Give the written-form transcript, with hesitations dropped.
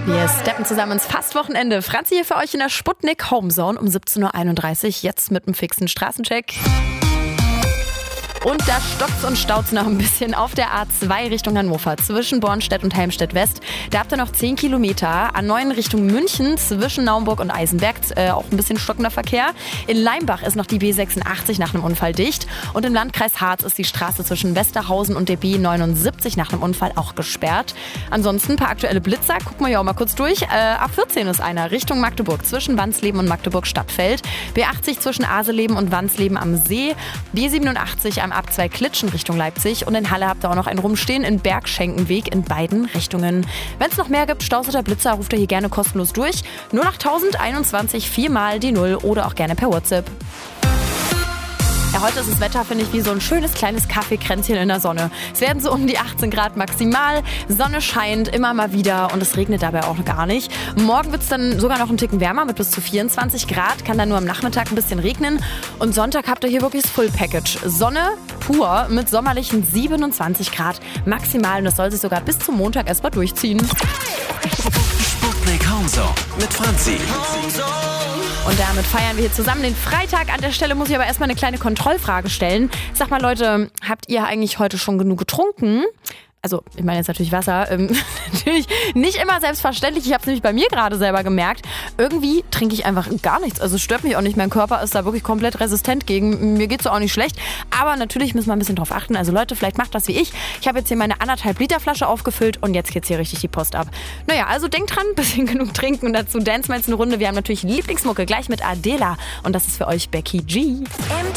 Wir steppen zusammen ins Fastwochenende. Franzi hier für euch in der Sputnik Homezone um 17.31 Uhr. Jetzt mit einem fixen Straßencheck. Und da stockt's und staut's noch ein bisschen auf der A2 Richtung Hannover zwischen Bornstedt und Helmstedt West. Da habt ihr noch 10 Kilometer. A9 Richtung München zwischen Naumburg und Eisenberg auch ein bisschen stockender Verkehr. In Leimbach ist noch die B86 nach einem Unfall dicht. Und im Landkreis Harz ist die Straße zwischen Westerhausen und der B79 nach einem Unfall auch gesperrt. Ansonsten ein paar aktuelle Blitzer. Gucken wir ja auch mal kurz durch. A14 ist einer Richtung Magdeburg zwischen Wansleben und Magdeburg-Stadtfeld. B80 zwischen Aseleben und Wansleben am See. B87 am A2 Klitschen Richtung Leipzig und in Halle habt ihr auch noch ein Rumstehen in Bergschenkenweg in beiden Richtungen. Wenn es noch mehr gibt, Staus oder Blitzer, ruft ihr hier gerne kostenlos durch. 08021 4 die 0 oder auch gerne per WhatsApp. Ja, heute ist das Wetter, finde ich, wie so ein schönes kleines Kaffeekränzchen in der Sonne. Es werden so um die 18 Grad maximal, Sonne scheint immer mal wieder und es regnet dabei auch gar nicht. Morgen wird es dann sogar noch einen Ticken wärmer mit bis zu 24 Grad, kann dann nur am Nachmittag ein bisschen regnen. Und Sonntag habt ihr hier wirklich das Full Package. Sonne pur mit sommerlichen 27 Grad maximal und das soll sich sogar bis zum Montag erstmal durchziehen. Sputnik Homezone mit Franzi. Und damit feiern wir hier zusammen den Freitag. An der Stelle muss ich aber erstmal eine kleine Kontrollfrage stellen. Sag mal Leute, habt ihr eigentlich heute schon genug getrunken? Also, ich meine jetzt natürlich Wasser. Natürlich nicht immer selbstverständlich. Ich habe es nämlich bei mir gerade selber gemerkt. Irgendwie trinke ich einfach gar nichts. Also, es stört mich auch nicht. Mein Körper ist da wirklich komplett resistent gegen. Mir geht's auch nicht schlecht. Aber natürlich müssen wir ein bisschen drauf achten. Also, Leute, vielleicht macht das wie ich. Ich habe jetzt hier meine 1,5 Liter Flasche aufgefüllt und jetzt geht's hier richtig die Post ab. Naja, also denkt dran, ein bisschen genug trinken und dazu dancen wir jetzt eine Runde. Wir haben natürlich Lieblingsmucke gleich mit Adela. Und das ist für euch Becky G.